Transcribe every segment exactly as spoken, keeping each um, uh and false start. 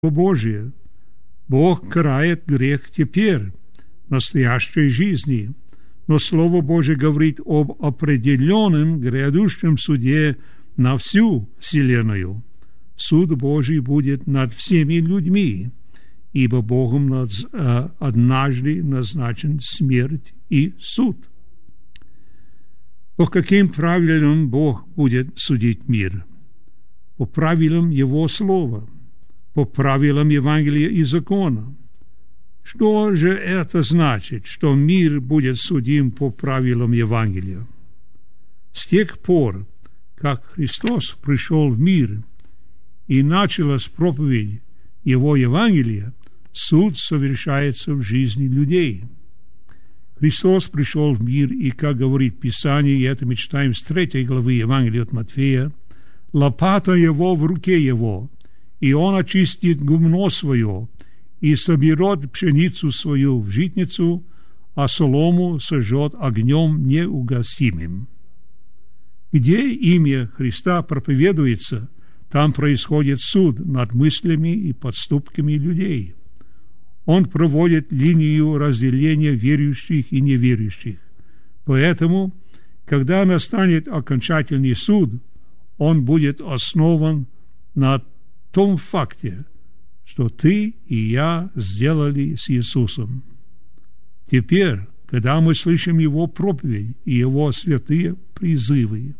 Божие. Бог карает грех теперь, в настоящей жизни, но Слово Божие говорит об определенном грядущем суде на всю вселенную. Суд Божий будет над всеми людьми, ибо Богом над, э, однажды назначен смерть и суд. По каким правилам Бог будет судить мир? По правилам Его Слова, по правилам Евангелия и закона. Что же это значит, что мир будет судим по правилам Евангелия? С тех пор, как Христос пришел в мир и началась проповедь Его Евангелия, суд совершается в жизни людей. Христос пришел в мир, и, как говорит Писание, и это мы читаем с третьей главы Евангелия от Матфея, лопата Его в руке Его, и Он очистит гумно свое, и соберет пшеницу свою в житницу, а солому сожжет огнем неугасимым. Где имя Христа проповедуется, там происходит суд над мыслями и поступками людей. Он проводит линию разделения верующих и неверующих. Поэтому, когда настанет окончательный суд, он будет основан на том факте, что ты и я сделали с Иисусом. Теперь, когда мы слышим Его проповедь и Его святые призывы,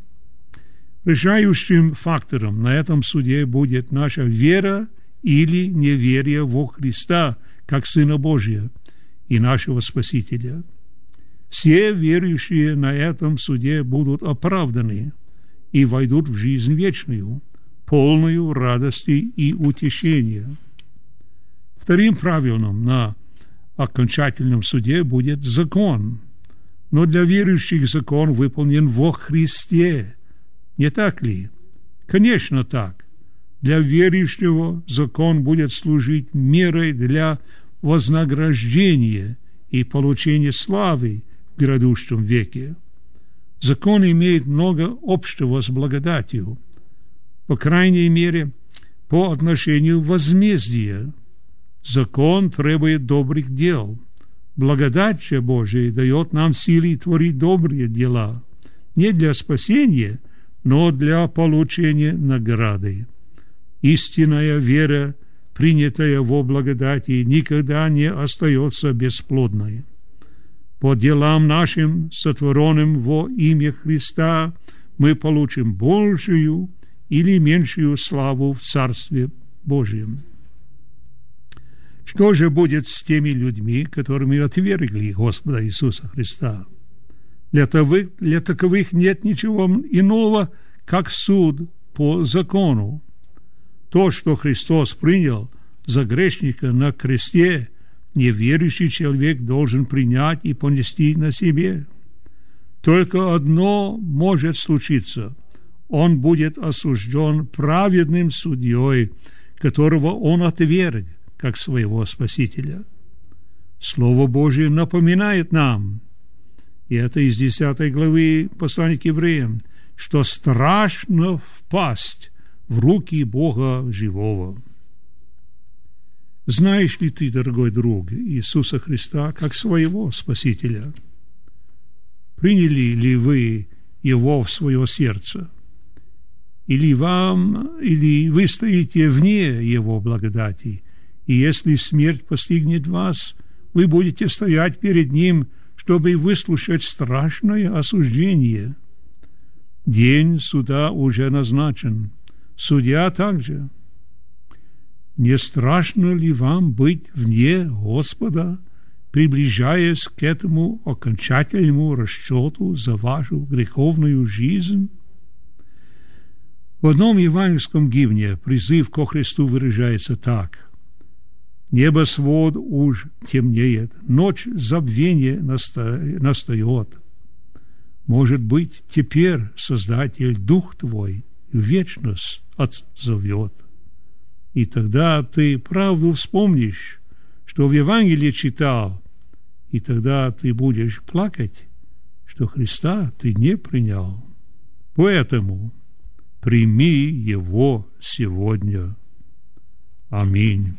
решающим фактором на этом суде будет наша вера или неверие во Христа, как Сына Божия и нашего Спасителя. Все верующие на этом суде будут оправданы и войдут в жизнь вечную, полную радости и утешения. Вторым правилом на окончательном суде будет закон. Но для верующих закон выполнен во Христе. Не так ли? Конечно, так. Для верующего закон будет служить мерой для вознаграждения и получения славы в грядущем веке. Закон имеет много общего с благодатью, по крайней мере, по отношению возмездия. Закон требует добрых дел. Благодать же Божия дает нам силы творить добрые дела, не для спасения, но для получения награды. Истинная вера, принятая во благодати, никогда не остается бесплодной. По делам нашим, сотворенным во имя Христа, мы получим большую или меньшую славу в Царстве Божьем. Что же будет с теми людьми, которыми отвергли Господа Иисуса Христа? Для таковых, для таковых нет ничего иного, как суд по закону. То, что Христос принял за грешника на кресте, неверующий человек должен принять и понести на себе. Только одно может случиться: он будет осужден праведным судьей, которого он отверг как своего Спасителя. Слово Божие напоминает нам, и это из десятой главы послания к евреям, что страшно впасть в руки Бога живого. Знаешь ли ты, дорогой друг, Иисуса Христа как своего Спасителя? Приняли ли вы Его в свое сердце? Или вам, или вы стоите вне Его благодати, и если смерть постигнет вас, вы будете стоять перед Ним, чтобы выслушать страшное осуждение. День суда уже назначен, судья также. Не страшно ли вам быть вне Господа, приближаясь к этому окончательному расчету за вашу греховную жизнь? В одном евангельском гимне призыв ко Христу выражается так: «Небосвод уж темнеет, ночь забвения настает. Может быть, теперь Создатель Дух Твой в вечность отзовет. И тогда ты правду вспомнишь, что в Евангелии читал, и тогда ты будешь плакать, что Христа ты не принял. Поэтому прими Его сегодня». Аминь.